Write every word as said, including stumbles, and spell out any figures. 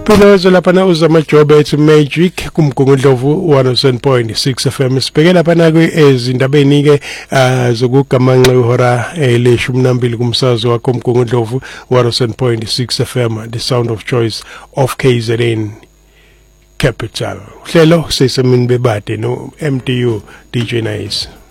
Pilozo lapha na uzama job ethu Magic kumgungundlovu one oh seven point six F M sibheke lapha na ezindabeni ke zokugamanxa ihora eleshumi nambili kumsakazo wakho mgungundlovu one oh seven point six F M, the sound of choice of K Z N Capital. Hlelo sesemini bebade no M T U D J Nice.